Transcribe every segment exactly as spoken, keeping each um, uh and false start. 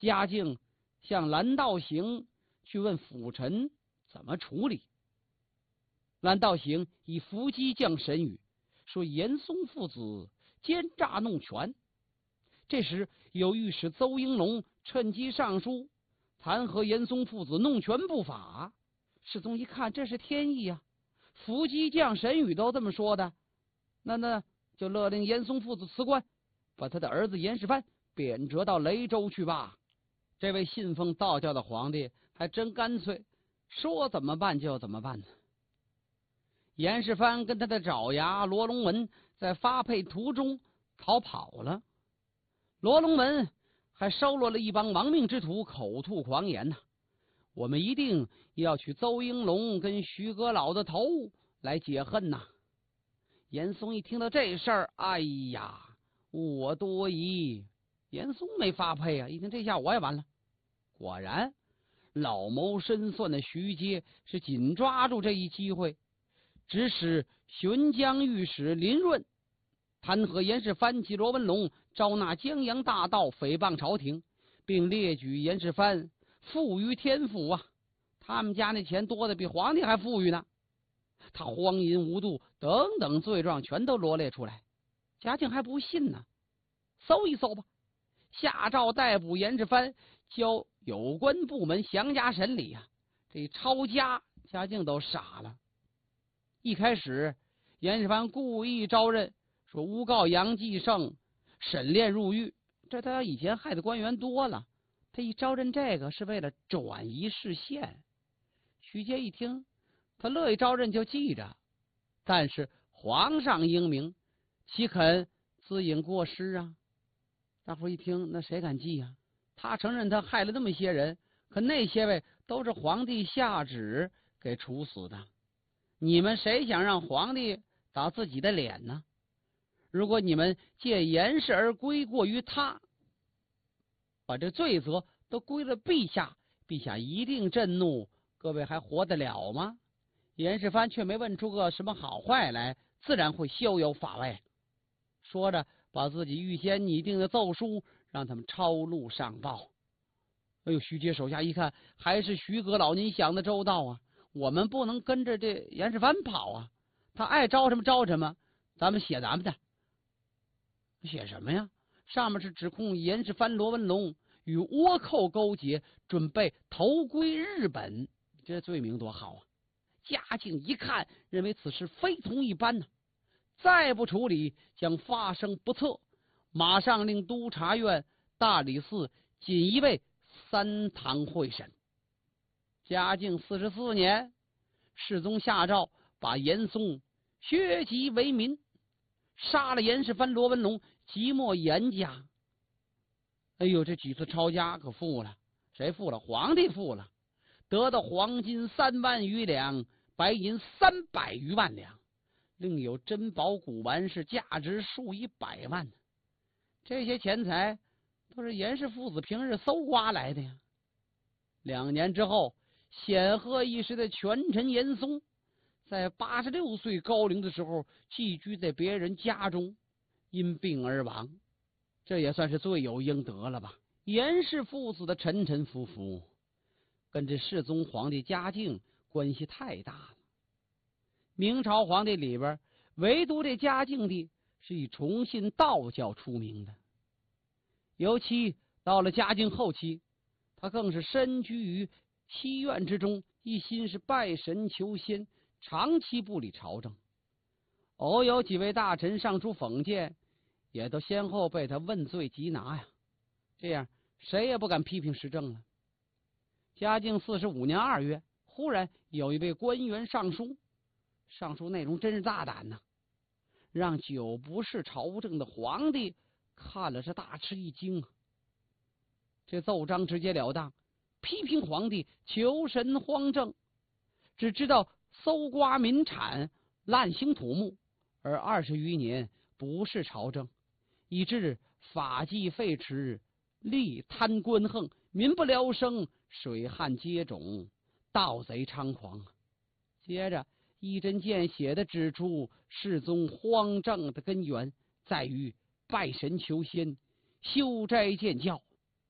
嘉靖向蓝道行去问辅臣怎么处理。蓝道行以伏击将神语，说严嵩父子奸诈弄权。这时有御史邹应龙趁机上书弹劾严嵩父子弄权不法。世宗一看，这是天意啊，伏击将神语都这么说的，那那就勒令严嵩父子辞官，把他的儿子严世蕃贬谪到雷州去吧。这位信奉道教的皇帝还真干脆，说怎么办就怎么办呢。严世蕃跟他的爪牙罗龙文在发配途中逃跑了，罗龙文还收罗了一帮亡命之徒，口吐狂言呐、啊，我们一定要取邹应龙跟徐阁老的头来解恨呐、啊。严嵩一听到这事儿，哎呀，我多疑，严嵩没发配啊，一听这下我也完了。果然老谋深算的徐阶是紧抓住这一机会，指使巡江御史林润弹劾严世蕃及罗文龙招纳江洋大盗，诽谤朝廷，并列举严世蕃富于天府啊，他们家那钱多的比皇帝还富裕呢，他荒淫无度等等罪状全都罗列出来。嘉靖还不信呢，搜一搜吧，下诏逮捕严世蕃，交有关部门详加审理啊。这抄家，嘉靖都傻了。一开始严世蕃故意招认，说诬告杨继盛沈炼入狱，这他以前害的官员多了，他一招认这个是为了转移视线。徐阶一听，他乐意招认就记着，但是皇上英明，岂肯自引过失啊？大伙一听，那谁敢记啊？他承认他害了那么些人，可那些位都是皇帝下旨给处死的，你们谁想让皇帝打自己的脸呢？如果你们借严氏而归过于他，把这罪责都归了陛下，陛下一定震怒，各位还活得了吗？严世蕃却没问出个什么好坏来，自然会逍遥法外。说着把自己预先拟定的奏书让他们抄录上报。哎呦，徐阶手下一看，还是徐阁老您想的周到啊，我们不能跟着这严世蕃跑啊，他爱招什么招什么，咱们写咱们的。写什么呀？上面是指控严世蕃、罗文龙与倭寇勾结，准备投归日本，这罪名多好啊！嘉靖一看，认为此事非同一般呢、啊，再不处理将发生不测，马上令督察院、大理寺锦衣卫三堂会审。嘉靖四十四年，世宗下诏把严嵩削籍为民，杀了严世蕃、罗文龙，即没严家。哎呦，这几次抄家可富了，谁富了？皇帝富了，得到黄金三万余两，白银三百余万两，另有珍宝古玩是价值数以百万。这些钱财都是严氏父子平日搜刮来的呀。两年之后，显赫一时的权臣严嵩在八十六岁高龄的时候寄居在别人家中，因病而亡，这也算是罪有应得了吧。严氏父子的臣臣服服，跟这世宗皇帝嘉靖关系太大了。明朝皇帝里边，唯独这嘉靖帝是以崇信道教出名的，尤其到了嘉靖后期，他更是身居于西院之中，一心是拜神求仙，长期不理朝政。偶有几位大臣上书讽谏，也都先后被他问罪缉拿呀，这样谁也不敢批评时政了。嘉靖四十五年二月，忽然有一位官员上书，上书内容真是大胆呐、啊，让久不是朝政的皇帝看了是大吃一惊啊。这奏章直截了当，批评皇帝求神荒政，只知道搜刮民产，滥兴土木，而二十余年不是朝政，以致法纪废弛，吏贪官横，民不聊生，水旱接踵，盗贼猖狂。接着一针见血地指出世宗荒政的根源在于拜神求仙、修斋建教，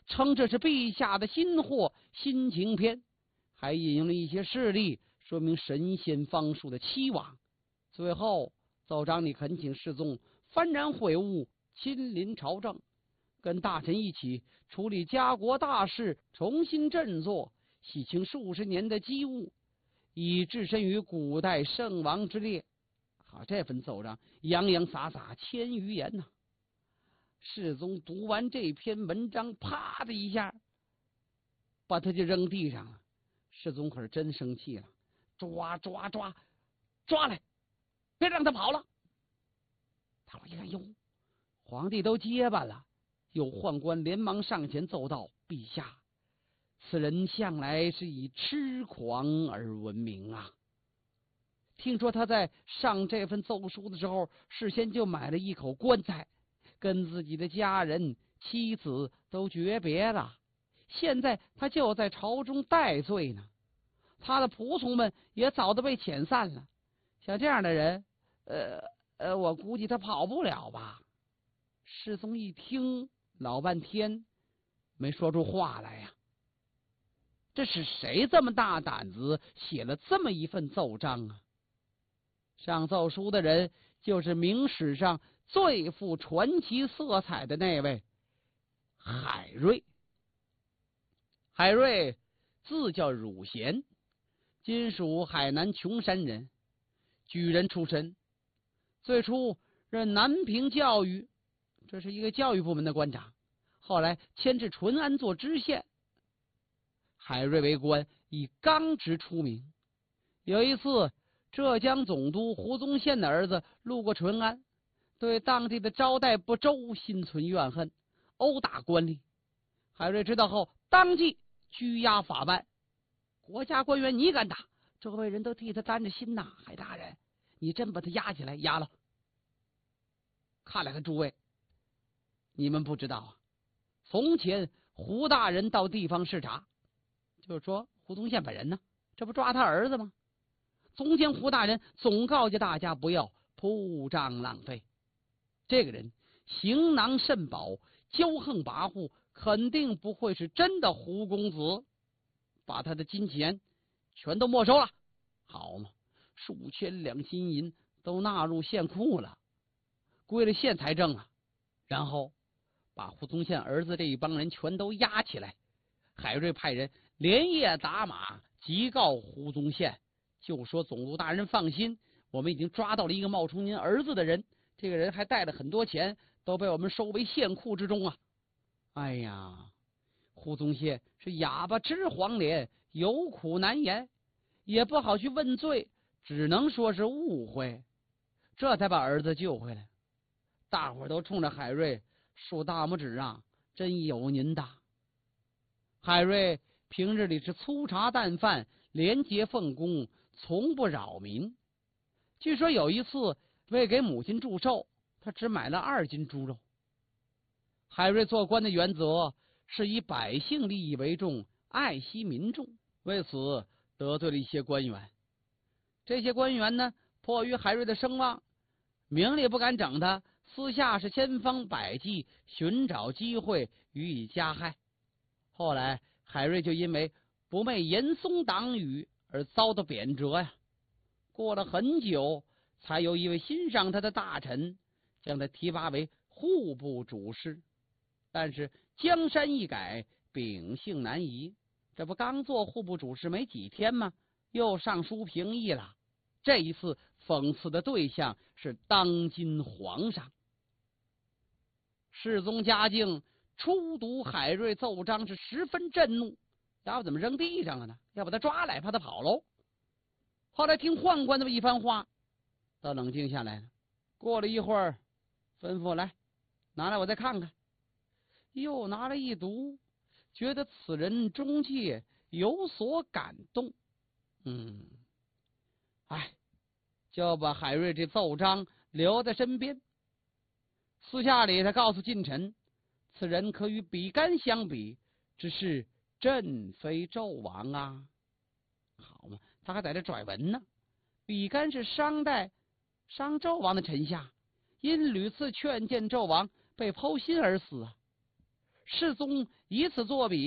称这是陛下的新货新情篇，还引用了一些事例，说明神仙方术的期望。最后奏章里恳请世宗幡然悔悟，亲临朝政，跟大臣一起处理家国大事，重新振作，洗清数十年的积物，以置身于古代圣王之列。好，这份奏章洋洋洒洒千余言呐、啊。世宗读完这篇文章，啪的一下把他就扔地上了。世宗可是真生气了，抓抓抓抓来，别让他跑了。他一看，哟，皇帝都结巴了。有宦官连忙上前奏道：“陛下，此人向来是以痴狂而闻名啊。听说他在上这份奏书的时候，事先就买了一口棺材，跟自己的家人妻子都诀别了。现在他就在朝中戴罪呢，他的仆从们也早都被遣散了。像这样的人，呃呃，我估计他跑不了吧？”世宗一听，老半天没说出话来呀。这是谁这么大胆子写了这么一份奏章啊？上奏书的人就是明史上最富传奇色彩的那位海瑞。海瑞字叫汝贤，今属海南琼山人，举人出身，最初任南平教育，这是一个教育部门的官长，后来迁至淳安做知县。海瑞为官以刚直出名。有一次，浙江总督胡宗宪的儿子路过淳安，对当地的招待不周心存怨恨，殴打官吏。海瑞知道后，当即拘押法办。国家官员你敢打，周围人都替他担着心呐。海大人，你真把他押起来，押了。看来看诸位，你们不知道啊，从前胡大人到地方视察，就是说胡宗宪本人呢，这不抓他儿子吗？从前胡大人总告诫大家不要铺张浪费，这个人行囊甚饱，骄横跋扈，肯定不会是真的胡公子，把他的金钱全都没收了。好嘛，数千两金银都纳入县库了，归了县财政了。然后把胡宗宪儿子这一帮人全都押起来。海瑞派人连夜打马急告胡宗宪，就说总督大人放心，我们已经抓到了一个冒充您儿子的人，这个人还带了很多钱，都被我们收为县库之中啊。哎呀，胡宗宪是哑巴吃黄连，有苦难言，也不好去问罪，只能说是误会，这才把儿子救回来。大伙都冲着海瑞竖大拇指啊，真有您的。海瑞平日里是粗茶淡饭，廉洁奉公，从不扰民。据说有一次为给母亲祝寿，他只买了二斤猪肉。海瑞做官的原则是以百姓利益为重，爱惜民众，为此得罪了一些官员。这些官员呢，迫于海瑞的声望，明里不敢整他，私下是千方百计寻找机会予以加害。后来海瑞就因为不媚严嵩党羽而遭到贬谪呀。过了很久，才有一位欣赏他的大臣将他提拔为户部主事。但是江山易改，秉性难移，这不刚做户部主事没几天吗？又上书评议了。这一次讽刺的对象是当今皇上。世宗嘉靖初读海瑞奏章是十分震怒，要不怎么扔地上了呢？要把他抓来，怕他跑喽。后来听宦官这么一番话，倒冷静下来了。过了一会儿，吩咐来拿来我再看看。又拿来一读，觉得此人中介有所感动，嗯，哎，就把海瑞这奏章留在身边。私下里他告诉近臣，此人可与比干相比，只是朕非纣王啊。好嘛，他还在这拽文呢。比干是商代商纣王的臣下，因屡次劝谏纣王，被剖心而死啊。世宗以此作比。